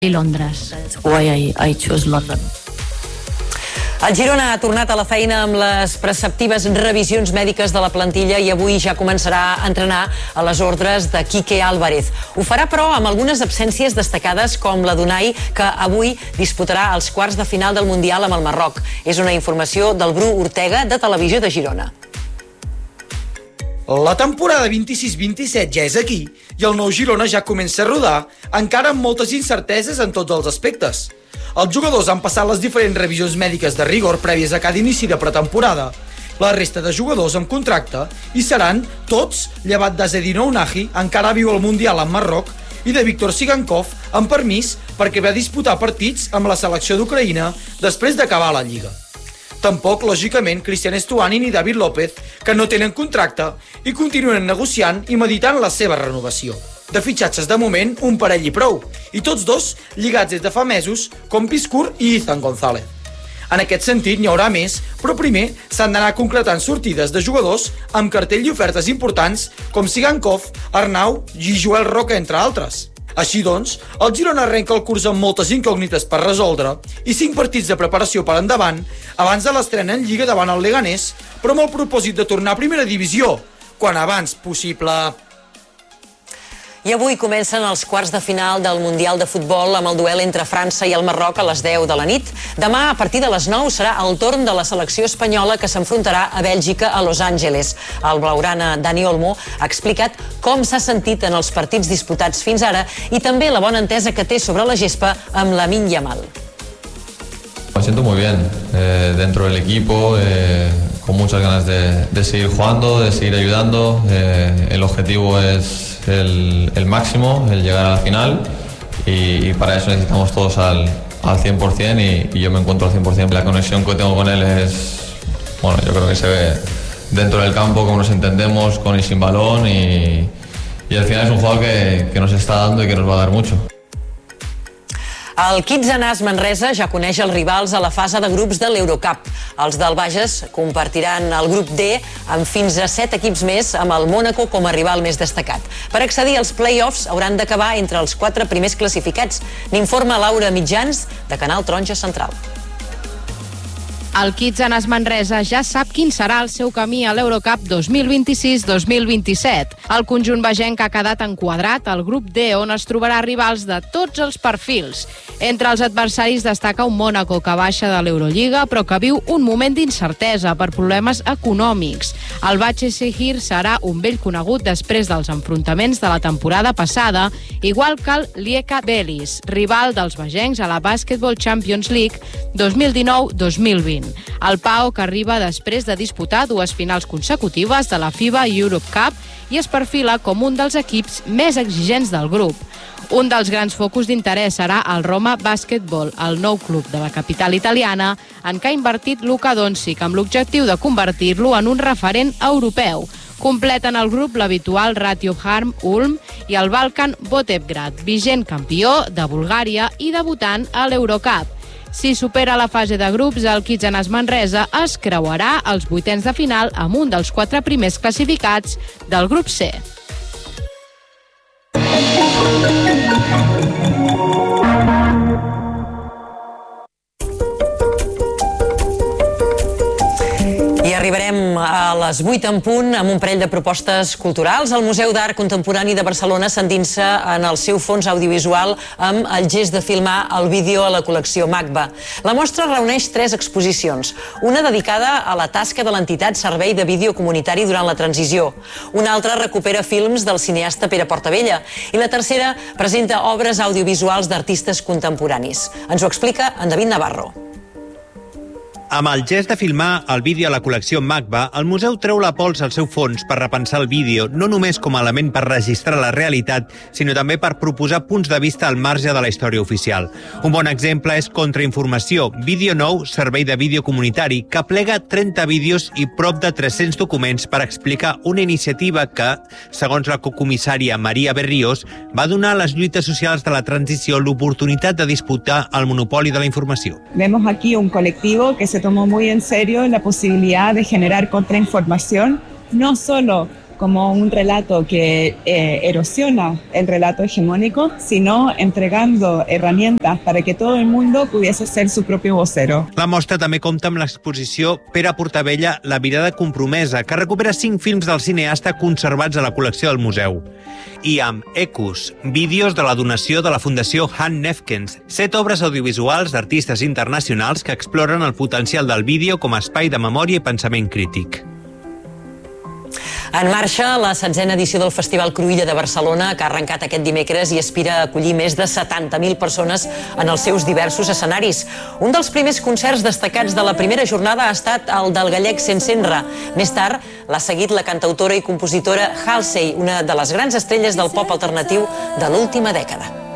i Londres. Why I chose London. El Girona ha tornat a la feina amb les preceptives revisions mèdiques de la plantilla i avui ja començarà a entrenar a les ordres de Quique Álvarez. Ho farà, però, amb algunes absències destacades com la d'Unai, que avui disputarà els quarts de final del Mundial amb el Marroc. És una informació del Bru Ortega, de Televisió de Girona. La temporada 26-27 ja és aquí i el nou Girona ja comença a rodar, encara amb moltes incerteses en tots els aspectes. Els jugadors han passat les diferents revisions mèdiques de rigor prèvies a cada inici de pretemporada. La resta de jugadors amb contracte hi seran tots, llevat d'Azedine Ounahi, encara viu al Mundial amb Marroc, i de Viktor Sigankov, amb permís perquè va disputar partits amb la selecció d'Ucraïna després d'acabar la Lliga. Tampoc, lògicament, Cristian Estuani ni David López, que no tenen contracte i continuen negociant i meditant la seva renovació. De fitxatges de moment, un parell i prou, i tots dos lligats des de fa mesos, com Piskur i Izan González. En aquest sentit, n'hi haurà més, però primer s'han d'anar concretant sortides de jugadors amb cartell i ofertes importants com Sigankov, Arnau i Joel Roca, entre altres. Així doncs, el Girona arrenca el curs amb moltes incògnites per resoldre i 5 partits de preparació per endavant abans de l'estrena en Lliga davant el Leganés, però amb el propòsit de tornar a primera divisió, quan abans possible. I avui comencen els quarts de final del Mundial de Futbol amb el duel entre França i el Marroc a les 10 de la nit. Demà, a partir de les 9, serà el torn de la selecció espanyola que s'enfrontarà a Bèlgica a Los Angeles. El blaugrana Dani Olmo ha explicat com s'ha sentit en els partits disputats fins ara i també la bona entesa que té sobre la gespa amb Lamine Yamal. Me siento muy bien dentro del equipo, con muchas ganas de seguir jugando, de seguir ayudando. El objetivo es el máximo, el llegar a la final y para eso necesitamos todos al 100% y yo me encuentro al 100%. La conexión que tengo con él es, bueno, yo creo que se ve dentro del campo, cómo nos entendemos con y sin balón y al final es un jugador que nos está dando y que nos va a dar mucho. El Kitsanàs Manresa ja coneix els rivals a la fase de grups de l'Eurocup. Els del Bages compartiran el grup D amb fins a 7 equips més, amb el Mónaco com a rival més destacat. Per accedir als play-offs hauran d'acabar entre els 4 primers classificats. N'informa Laura Mitjans, de Canal Taronja Central. El Kitsanàs Manresa ja sap quin serà el seu camí a l'Eurocup 2026-2027. El conjunt bagenc ha quedat enquadrat al grup D, on es trobarà rivals de tots els perfils. Entre els adversaris destaca un Mónaco que baixa de l'Eurolliga, però que viu un moment d'incertesa per problemes econòmics. El Başakşehir serà un vell conegut després dels enfrontaments de la temporada passada, igual que el Rijeka Belis, rival dels bagencs a la Basketball Champions League 2019-2020. El PAO, que arriba després de disputar 2 finals consecutives de la FIBA Europe Cup i es perfila com un dels equips més exigents del grup. Un dels grans focus d'interès serà el Roma Basketball, el nou club de la capital italiana, en què ha invertit Luka Doncic amb l'objectiu de convertir-lo en un referent europeu. Completen el grup l'habitual Ratio Harm Ulm i el Balkan Botevgrad, vigent campió de Bulgària i debutant a l'Eurocup. Si supera la fase de grups, el Kitsanàs Manresa es creuarà als 8ens de final amb un dels 4 primers classificats del grup C. I arribarem a les 8 en punt amb un parell de propostes culturals. El Museu d'Art Contemporani de Barcelona s'endinsa en el seu fons audiovisual amb el gest de filmar el vídeo a la col·lecció MACBA. La mostra reuneix 3 exposicions, una dedicada a la tasca de l'entitat Servei de Vídeo Comunitari durant la transició, una altra recupera films del cineasta Pere Portabella i la tercera presenta obres audiovisuals d'artistes contemporanis. Ens ho explica en David Navarro. Amb el gest de filmar el vídeo a la col·lecció MACBA, el museu treu la pols al seu fons per repensar el vídeo, no només com a element per registrar la realitat, sinó també per proposar punts de vista al marge de la història oficial. Un bon exemple és Contrainformació, vídeo nou, servei de vídeo comunitari, que plega 30 vídeos i prop de 300 documents per explicar una iniciativa que, segons la cocomissària Maria Berriós, va donar a les lluites socials de la transició l'oportunitat de disputar el monopoli de la informació. Vemos aquí un colectivo que se tomó muy en serio la posibilidad de generar contrainformación, no solo como un relato que erosiona el relato hegemónico, sino entregando herramientas para que todo el mundo pudiese ser su propio vocero. La mostra també compta amb l'exposició Pere Portabella, La mirada compromesa, que recupera 5 films del cineasta conservats a la col·lecció del museu. I amb Ecus, vídeos de la donació de la Fundació Han Nefkens, 7 obres audiovisuals d'artistes internacionals que exploren el potencial del vídeo com a espai de memòria i pensament crític. En marxa la 16a edició del Festival Cruïlla de Barcelona, que ha arrencat aquest dimecres i aspira a acollir més de 70.000 persones en els seus diversos escenaris. Un dels primers concerts destacats de la primera jornada ha estat el del gallec Sensenra. Més tard l'ha seguit la cantautora i compositora Halsey, una de les grans estrelles del pop alternatiu de l'última dècada.